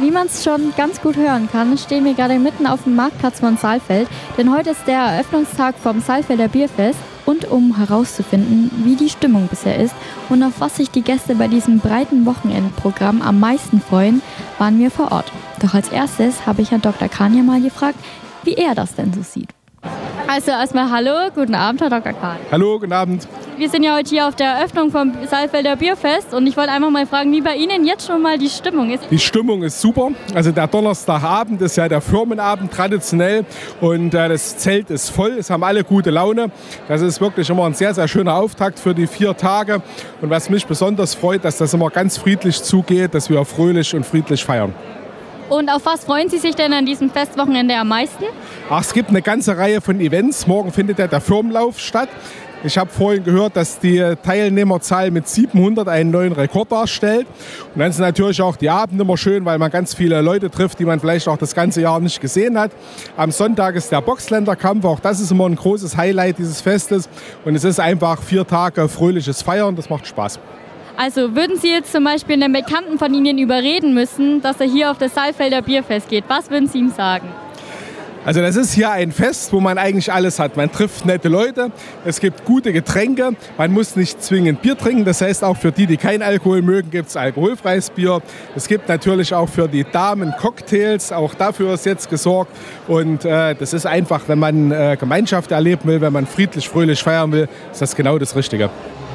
Wie man es schon ganz gut hören kann, stehen wir gerade mitten auf dem Marktplatz von Saalfeld, denn heute ist der Eröffnungstag vom Saalfelder Bierfest. Und um herauszufinden, wie die Stimmung bisher ist und auf was sich die Gäste bei diesem breiten Wochenendprogramm am meisten freuen, waren wir vor Ort. Doch als erstes habe ich Herrn Dr. Kahn ja mal gefragt, wie er das denn so sieht. Also erstmal hallo, guten Abend, Herr Dr. Kahn. Hallo, guten Abend. Wir sind ja heute hier auf der Eröffnung vom Saalfelder Bierfest und ich wollte einfach mal fragen, wie bei Ihnen jetzt schon mal die Stimmung ist. Die Stimmung ist super. Also der Donnerstagabend ist ja der Firmenabend traditionell und das Zelt ist voll. Es haben alle gute Laune. Das ist wirklich immer ein sehr, sehr schöner Auftakt für die 4 Tage. Und was mich besonders freut, dass das immer ganz friedlich zugeht, dass wir fröhlich und friedlich feiern. Und auf was freuen Sie sich denn an diesem Festwochenende am meisten? Es gibt eine ganze Reihe von Events. Morgen findet ja der Firmenlauf statt. Ich habe vorhin gehört, dass die Teilnehmerzahl mit 700 einen neuen Rekord darstellt. Und dann sind natürlich auch die Abende immer schön, weil man ganz viele Leute trifft, die man vielleicht auch das ganze Jahr nicht gesehen hat. Am Sonntag ist der Boxländerkampf. Auch das ist immer ein großes Highlight dieses Festes. Und es ist einfach 4 Tage fröhliches Feiern. Das macht Spaß. Also würden Sie jetzt zum Beispiel einen Bekannten von Ihnen überreden müssen, dass er hier auf das Saalfelder Bierfest geht? Was würden Sie ihm sagen? Also das ist hier ein Fest, wo man eigentlich alles hat. Man trifft nette Leute, es gibt gute Getränke, man muss nicht zwingend Bier trinken. Das heißt, auch für die, die keinen Alkohol mögen, gibt es alkoholfreies Bier. Es gibt natürlich auch für die Damen Cocktails, auch dafür ist jetzt gesorgt. Und das ist einfach, wenn man Gemeinschaft erleben will, wenn man friedlich, fröhlich feiern will, ist das genau das Richtige.